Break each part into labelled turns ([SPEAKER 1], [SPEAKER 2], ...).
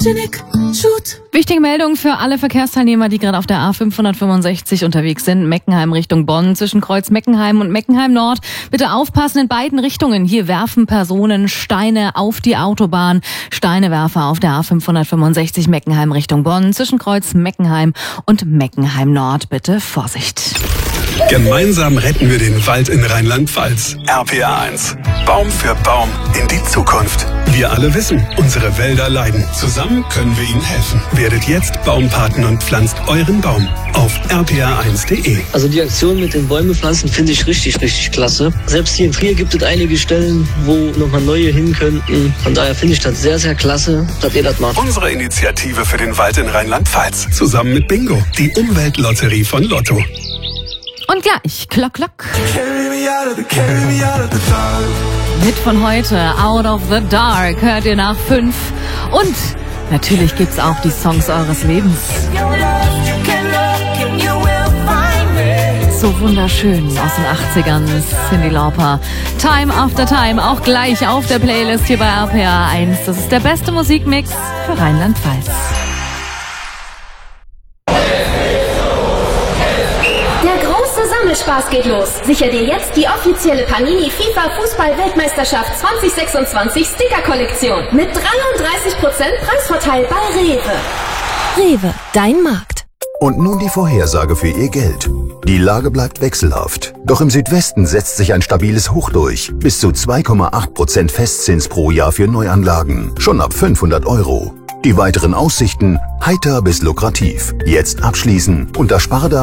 [SPEAKER 1] Wichtige Meldung für alle Verkehrsteilnehmer, die gerade auf der A565 unterwegs sind. Meckenheim Richtung Bonn, zwischen Kreuz Meckenheim und Meckenheim Nord. Bitte aufpassen in beiden Richtungen. Hier werfen Personen Steine auf die Autobahn. Steinewerfer auf der A565 Meckenheim Richtung Bonn, zwischen Kreuz Meckenheim und Meckenheim Nord. Bitte Vorsicht.
[SPEAKER 2] Gemeinsam retten wir den Wald in Rheinland-Pfalz. RPA 1. Baum für Baum in die Zukunft. Wir alle wissen, unsere Wälder leiden. Zusammen können wir ihnen helfen. Werdet jetzt Baumpaten und pflanzt euren Baum auf rpa1.de.
[SPEAKER 3] Also die Aktion mit den Bäume pflanzen finde ich richtig klasse. Selbst hier in Trier gibt es einige Stellen, wo nochmal neue hin könnten. Von daher finde ich das sehr klasse, dass ihr das macht.
[SPEAKER 2] Unsere Initiative für den Wald in Rheinland-Pfalz. Zusammen mit Bingo, die Umweltlotterie von Lotto.
[SPEAKER 1] Und gleich, Klock. Mit von heute, Out of the Dark, hört ihr nach 5. Und natürlich gibt's auch die Songs eures Lebens. So wunderschön aus den 80ern, Cyndi Lauper. Time After Time, auch gleich auf der Playlist hier bei RPA 1. Das ist der beste Musikmix für Rheinland-Pfalz.
[SPEAKER 4] Spaß geht los. Sicher dir jetzt die offizielle Panini FIFA Fußball-Weltmeisterschaft 2026 Sticker-Kollektion mit 33% Preisvorteil bei Rewe.
[SPEAKER 5] Rewe, dein Markt.
[SPEAKER 6] Und nun die Vorhersage für Ihr Geld. Die Lage bleibt wechselhaft. Doch im Südwesten setzt sich ein stabiles Hoch durch. Bis zu 2,8% Festzins pro Jahr für Neuanlagen. Schon ab 500 €. Die weiteren Aussichten heiter bis lukrativ. Jetzt abschließen unter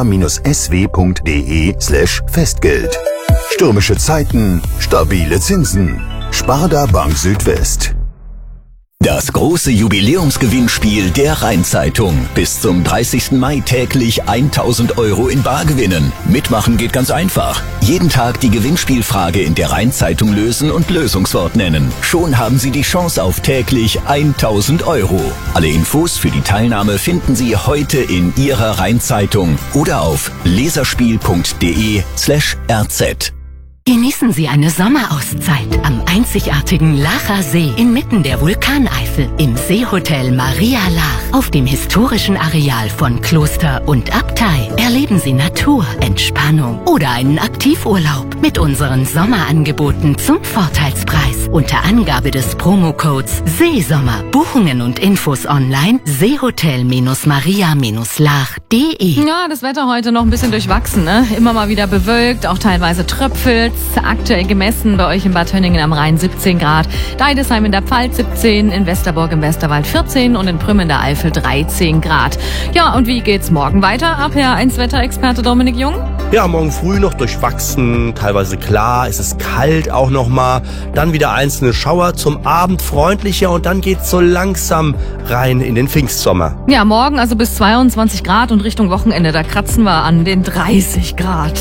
[SPEAKER 6] sparda-sw.de/Festgeld. Stürmische Zeiten, stabile Zinsen. Sparda Bank Südwest.
[SPEAKER 7] Das große Jubiläumsgewinnspiel der Rheinzeitung. Bis zum 30. Mai täglich 1.000 € in Bar gewinnen. Mitmachen geht ganz einfach. Jeden Tag die Gewinnspielfrage in der Rheinzeitung lösen und Lösungswort nennen. Schon haben Sie die Chance auf täglich 1.000 €. Alle Infos für die Teilnahme finden Sie heute in Ihrer Rheinzeitung oder auf leserspiel.de/rz.
[SPEAKER 8] Genießen Sie eine Sommerauszeit am einzigartigen Lacher See inmitten der Vulkaneifel im Seehotel Maria Lach auf dem historischen Areal von Kloster und Abtei. Erleben Sie Natur, Entspannung oder einen Aktivurlaub mit unseren Sommerangeboten zum Vorteilspreis unter Angabe des Promocodes Seesommer. Buchungen und Infos online seehotel-maria-lach.de.
[SPEAKER 1] Ja, das Wetter heute noch ein bisschen durchwachsen, ne? Immer mal wieder bewölkt, auch teilweise tröpfelt. Aktuell gemessen bei euch in Bad Tönningen am Rhein 17 Grad, Deidesheim in der Pfalz 17, in Westerborg im Westerwald 14 und in Prüm in der Eifel 13 Grad. Ja, und wie geht's morgen weiter? RPA1 Wetterexperte Dominik Jung.
[SPEAKER 9] Ja, morgen früh noch durchwachsen, teilweise klar, es ist kalt auch nochmal, dann wieder einzelne Schauer, zum Abend freundlicher und dann geht's so langsam rein in den Pfingstsommer.
[SPEAKER 1] Ja, morgen also bis 22 Grad und Richtung Wochenende, da kratzen wir an den 30 Grad.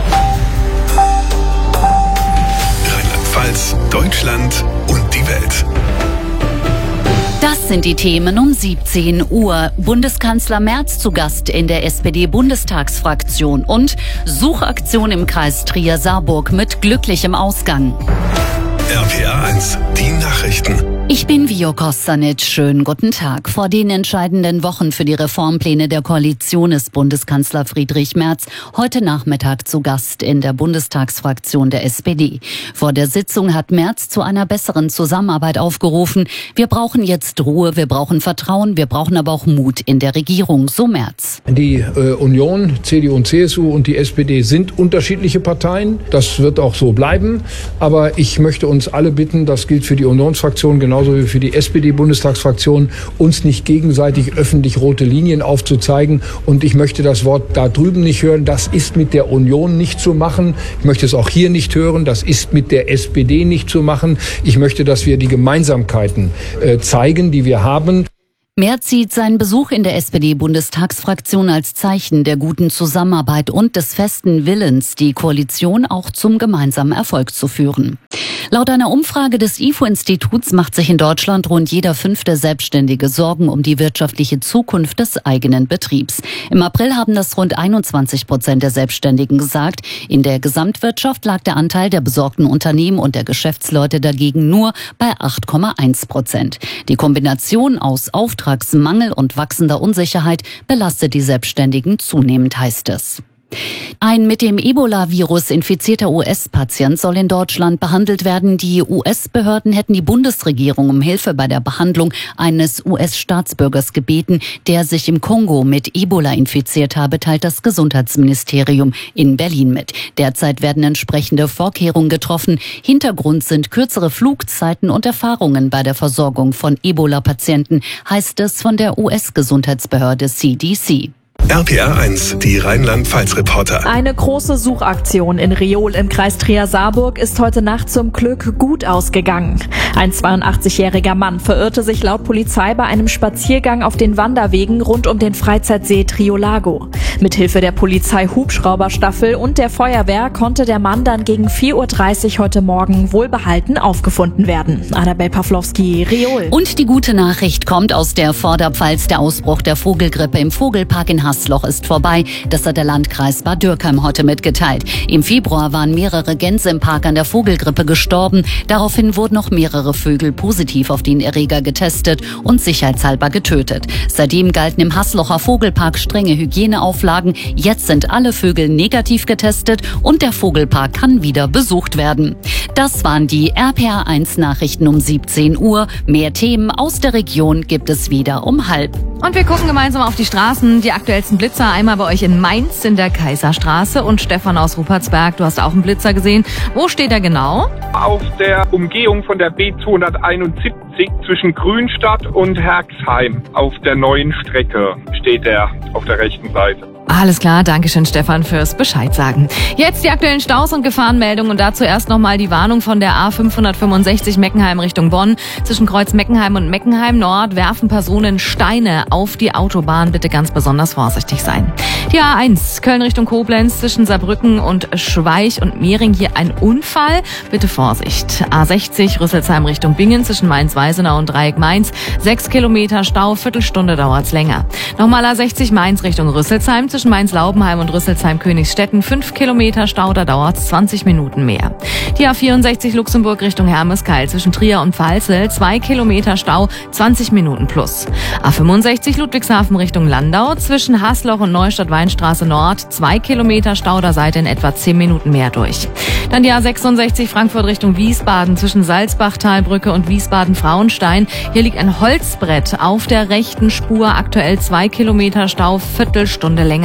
[SPEAKER 2] Rheinland-Pfalz, Deutschland und die Welt.
[SPEAKER 10] Das sind die Themen um 17 Uhr. Bundeskanzler Merz zu Gast in der SPD-Bundestagsfraktion und Suchaktion im Kreis Trier-Saarburg mit glücklichem Ausgang.
[SPEAKER 2] RPA 1, die Nachrichten.
[SPEAKER 10] Ich bin Vio Kostanic. Schönen guten Tag. Vor den entscheidenden Wochen für die Reformpläne der Koalition ist Bundeskanzler Friedrich Merz heute Nachmittag zu Gast in der Bundestagsfraktion der SPD. Vor der Sitzung hat Merz zu einer besseren Zusammenarbeit aufgerufen. Wir brauchen jetzt Ruhe, wir brauchen Vertrauen, wir brauchen aber auch Mut in der Regierung, so Merz.
[SPEAKER 11] Die Union, CDU und CSU und die SPD sind unterschiedliche Parteien. Das wird auch so bleiben. Aber ich möchte uns alle bitten, das gilt für die Unionsfraktion genauso wie für die SPD-Bundestagsfraktion, uns nicht gegenseitig öffentlich rote Linien aufzuzeigen. Und ich möchte das Wort da drüben nicht hören. Das ist mit der Union nicht zu machen. Ich möchte es auch hier nicht hören. Das ist mit der SPD nicht zu machen. Ich möchte, dass wir die Gemeinsamkeiten zeigen, die wir haben.
[SPEAKER 10] Merz sieht seinen Besuch in der SPD-Bundestagsfraktion als Zeichen der guten Zusammenarbeit und des festen Willens, die Koalition auch zum gemeinsamen Erfolg zu führen. Laut einer Umfrage des IFO-Instituts macht sich in Deutschland rund jeder 5. Selbstständige Sorgen um die wirtschaftliche Zukunft des eigenen Betriebs. Im April haben das rund 21% der Selbstständigen gesagt. In der Gesamtwirtschaft lag der Anteil der besorgten Unternehmen und der Geschäftsleute dagegen nur bei 8,1%. Die Kombination aus Auftrag Auftragsmangel und wachsender Unsicherheit belastet die Selbstständigen zunehmend, heißt es. Ein mit dem Ebola-Virus infizierter US-Patient soll in Deutschland behandelt werden. Die US-Behörden hätten die Bundesregierung um Hilfe bei der Behandlung eines US-Staatsbürgers gebeten, der sich im Kongo mit Ebola infiziert habe, teilt das Gesundheitsministerium in Berlin mit. Derzeit werden entsprechende Vorkehrungen getroffen. Hintergrund sind kürzere Flugzeiten und Erfahrungen bei der Versorgung von Ebola-Patienten, heißt es von der US-Gesundheitsbehörde CDC.
[SPEAKER 2] RPR 1, die Rheinland-Pfalz-Reporter.
[SPEAKER 12] Eine große Suchaktion in Rieol im Kreis Trier-Saarburg ist heute Nacht zum Glück gut ausgegangen. Ein 82-jähriger Mann verirrte sich laut Polizei bei einem Spaziergang auf den Wanderwegen rund um den Freizeitsee Triolago. Mithilfe der Polizei-Hubschrauberstaffel und der Feuerwehr konnte der Mann dann gegen 4:30 Uhr heute Morgen wohlbehalten aufgefunden werden. Annabel Pawlowski, Rieol.
[SPEAKER 10] Und die gute Nachricht kommt aus der Vorderpfalz. Der Ausbruch der Vogelgrippe im Vogelpark in Hasloch ist vorbei. Das hat der Landkreis Bad Dürkheim heute mitgeteilt. Im Februar waren mehrere Gänse im Park an der Vogelgrippe gestorben. Daraufhin wurden noch mehrere Vögel positiv auf den Erreger getestet und sicherheitshalber getötet. Seitdem galten im Haslocher Vogelpark strenge Hygieneauflagen. Jetzt sind alle Vögel negativ getestet und der Vogelpark kann wieder besucht werden. Das waren die RPR 1 Nachrichten um 17 Uhr. Mehr Themen aus der Region gibt es wieder um 12:30.
[SPEAKER 1] Und wir gucken gemeinsam auf die Straßen. Die aktuellsten Blitzer einmal bei euch in Mainz in der Kaiserstraße. Und Stefan aus Rupertsberg, du hast auch einen Blitzer gesehen. Wo steht er genau?
[SPEAKER 13] Auf der Umgehung von der B271 zwischen Grünstadt und Herxheim. Auf der neuen Strecke steht er auf der rechten Seite.
[SPEAKER 1] Alles klar, Dankeschön Stefan fürs Bescheid sagen. Jetzt die aktuellen Staus und Gefahrenmeldungen und dazu erst nochmal die Warnung von der A565 Meckenheim Richtung Bonn. Zwischen Kreuz Meckenheim und Meckenheim Nord werfen Personen Steine auf die Autobahn. Bitte ganz besonders vorsichtig sein. Die A1 Köln Richtung Koblenz zwischen Saarbrücken und Schweich und Mehring hier ein Unfall. Bitte Vorsicht. A60 Rüsselsheim Richtung Bingen zwischen Mainz-Weisenau und Dreieck Mainz. 6 Kilometer Stau, Viertelstunde dauert's länger. Nochmal A60 Mainz Richtung Rüsselsheim zwischen Mainz-Laubenheim und Rüsselsheim-Königsstetten 5 Kilometer Stau, da dauert's 20 Minuten mehr. Die A64 Luxemburg Richtung Hermeskeil zwischen Trier und Pfalzel 2 Kilometer Stau, 20 Minuten plus. A65 Ludwigshafen Richtung Landau zwischen Hasloch und Neustadt-Weinstraße Nord 2 Kilometer Stau, da seid ihr in etwa 10 Minuten mehr durch. Dann die A66 Frankfurt Richtung Wiesbaden zwischen Salzbachtalbrücke und Wiesbaden-Frauenstein. Hier liegt ein Holzbrett auf der rechten Spur, aktuell 2 Kilometer Stau, Viertelstunde länger.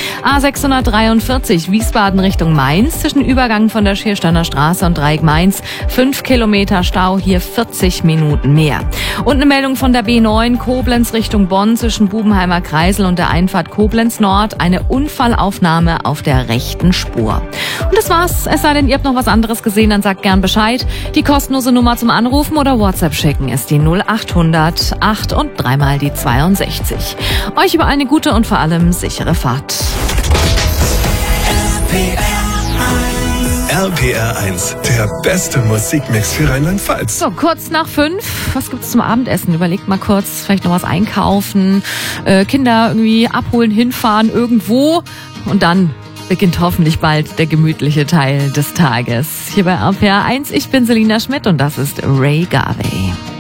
[SPEAKER 1] A643 Wiesbaden Richtung Mainz zwischen Übergang von der Schiersteiner Straße und Dreieck Mainz 5 Kilometer Stau, hier 40 Minuten mehr. Und eine Meldung von der B9 Koblenz Richtung Bonn zwischen Bubenheimer Kreisel und der Einfahrt Koblenz Nord. Eine Unfallaufnahme auf der rechten Spur. Und das war's. Es sei denn, ihr habt noch was anderes gesehen, dann sagt gern Bescheid. Die kostenlose Nummer zum Anrufen oder WhatsApp schicken ist die 0800 8 und 3 die 62. Euch über eine gute und vor allem sichere Fahrt.
[SPEAKER 2] RPR 1, der beste Musikmix für Rheinland-Pfalz.
[SPEAKER 1] So, kurz nach 5. Was gibt's zum Abendessen? Überlegt mal kurz, vielleicht noch was einkaufen, Kinder irgendwie abholen, hinfahren irgendwo und dann beginnt hoffentlich bald der gemütliche Teil des Tages. Hier bei RPR 1, ich bin Selina Schmidt und das ist Ray Garvey.